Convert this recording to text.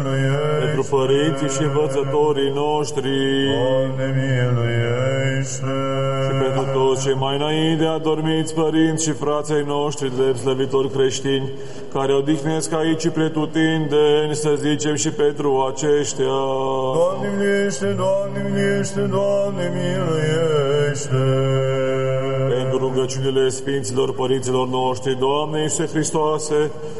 pentru părinții și învățătorii noștri, Doamne, miluiește! și pentru toți cei mai înainte adormiți părinți și frații noștri de slăvitori creștini, care odihnesc aici pretutindeni, să zicem și pentru aceștia. Doamne, miluiește! Doamne, miluiește! Doamne, miluiește! Pentru rugăciunile Sfinților Părinților noștri, Doamne Iisuse Hristoase,